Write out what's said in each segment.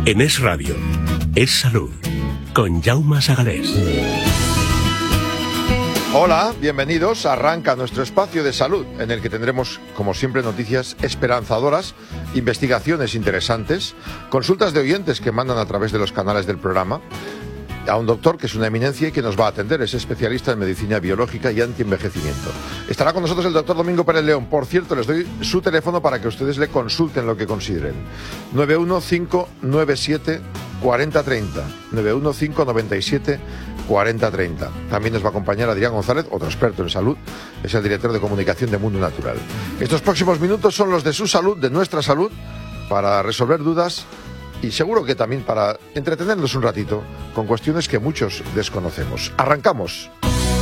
En Es Radio, Es Salud, con Jaume Sagalés. Hola, bienvenidos. Arranca nuestro espacio de salud, en el que tendremos, como siempre, noticias esperanzadoras, investigaciones interesantes, consultas de oyentes que mandan a través de los canales del programa, a un doctor que es una eminencia y que nos va a atender, es especialista en medicina biológica y antienvejecimiento. Estará con nosotros el doctor Domingo Pérez León. Por cierto, les doy su teléfono para que ustedes le consulten lo que consideren. 91597 4030. 91597 4030. También nos va a acompañar Adrián González, otro experto en salud, es el director de comunicación de Mundo Natural. Estos próximos minutos son los de su salud, de nuestra salud, para resolver dudas y seguro que también para entretenernos un ratito con cuestiones que muchos desconocemos. ¡Arrancamos!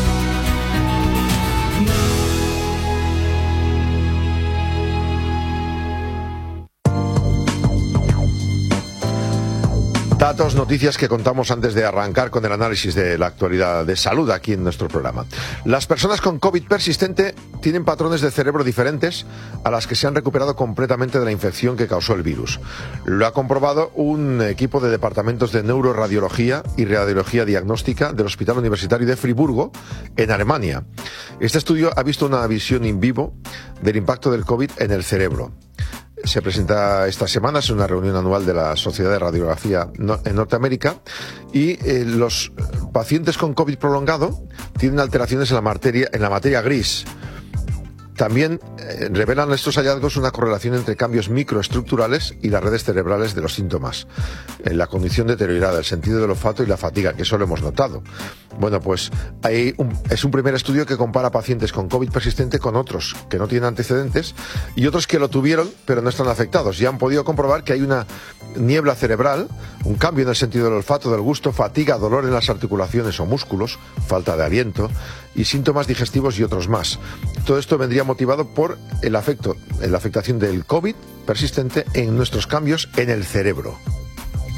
Datos, noticias que contamos antes de arrancar con el análisis de la actualidad de salud aquí en nuestro programa. Las personas con COVID persistente tienen patrones de cerebro diferentes a las que se han recuperado completamente de la infección que causó el virus. Lo ha comprobado un equipo de departamentos de neuroradiología y radiología diagnóstica del Hospital Universitario de Friburgo, en Alemania. Este estudio ha visto una visión in vivo del impacto del COVID en el cerebro. Se presenta esta semana, es una reunión anual de la Sociedad de Radiografía en Norteamérica, y los pacientes con COVID prolongado tienen alteraciones en la materia gris. También revelan estos hallazgos una correlación entre cambios microestructurales y las redes cerebrales de los síntomas, en la condición deteriorada, el sentido del olfato y la fatiga, que eso lo hemos notado. Bueno, pues es un primer estudio que compara pacientes con COVID persistente con otros que no tienen antecedentes y otros que lo tuvieron pero no están afectados. Y han podido comprobar que hay una niebla cerebral, un cambio en el sentido del olfato, del gusto, fatiga, dolor en las articulaciones o músculos, falta de aliento y síntomas digestivos y otros más. Todo esto vendría motivado por la afectación del COVID persistente en nuestros cambios en el cerebro.